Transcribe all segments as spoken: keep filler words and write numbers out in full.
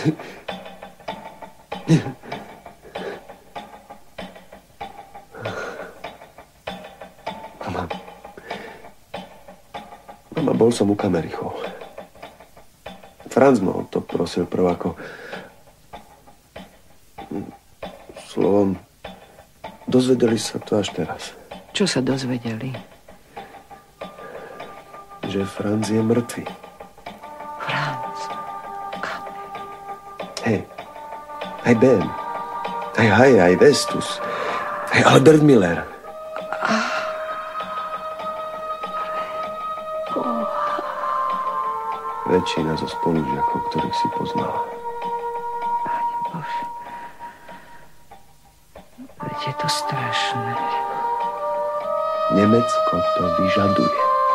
Mama. Mama, bol som u Kamerichov. Franc ma o to prosil prv ako... Slovom, dozvedeli sa to až teraz. Čo sa dozvedeli? Že Franc je mŕtvy. Franc? Hej, aj Ben, aj Haj, aj Vestus, aj Albert Miller. Väčšina zo spolužiakov, ktorých si poznala. Pane Bože. Veď je to strašné. Nemecko to vyžaduje.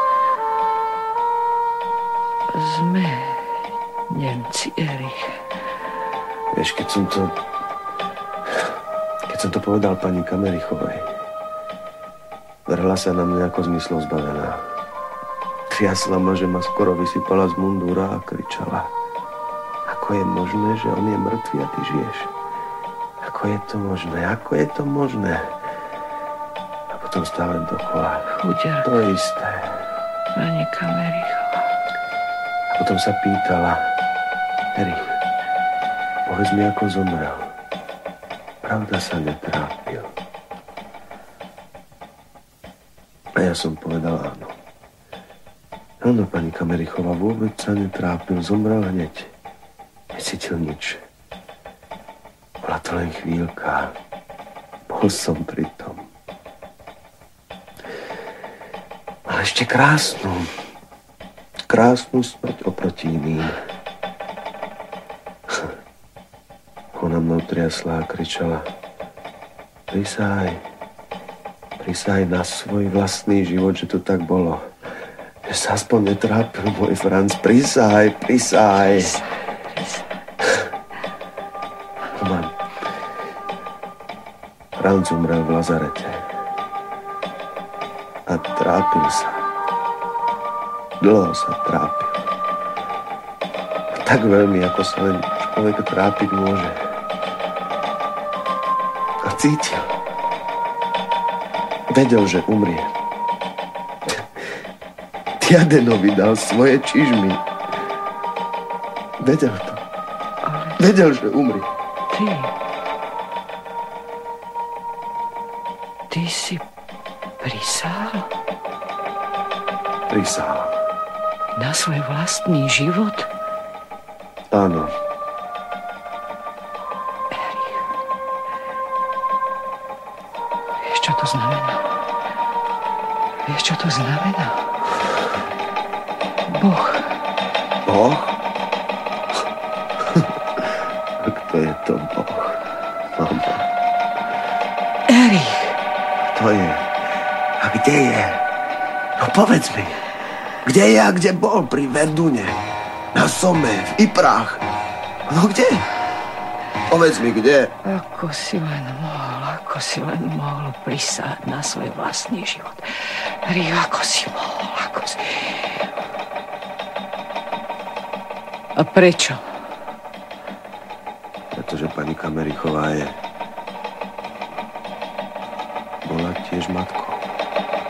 Sme Nemci, Erich. Vieš, keď som to... Keď som to povedal pani Kamerichovej, vrhla sa na mňa ako zmyslov zbavená. Triasla ma, že ma skoro vysypala z mundúra a kričala. Ako je možné, že on je mŕtvý a ty žiješ? Ako je to možné? Ako je to možné? A potom stále dokola. Chuďarka. To isté. Pani Kamerichová. A potom sa pýtala. Erich, povedz mi, ako zomrel. Pravda sa netrápil. A ja som povedal áno. Áno, pani Kamerichová, vôbec sa netrápil, zomrel hneď. Necítil nič. Bola to len chvíľka. Bol som pri tom. Ale ešte krásnu. Krásnu smrť oproti iným. Ona mnou triasla a kričala. Prisahaj. Prisahaj na svoj vlastný život, že to tak bolo. Že sa aspoň netrápil môj Franc. Prisahaj, prisahaj. Mám. Franc umrel v lazarete. A trápil sa. Dlho sa trápil. A tak veľmi, ako sa len človek trápiť môže. A cítil. Vedel, že umrie. Diadenovi dal svoje čižmy. Vedel to. Ale... Vedel, že umrie. Ty... Ty si prisahal? Prisahal. Na svoj vlastný život? Áno. Erich. Vieš, čo to znamená? Vieš, čo to znamená? Boh. Boh? A kto je to Boh? Mama. Erich. Kto je? A kde je? No povedz mi. Kde je a kde bol pri Verdune? Na Somme, v Yprách. No kde? Povedz mi, kde? Ako si len mohol, ako si len mohol prisahať na svoj vlastný život. Erich, ako si mohol, ako si... A prečo? Pretože pani Kamerichová je... bola tiež matkou.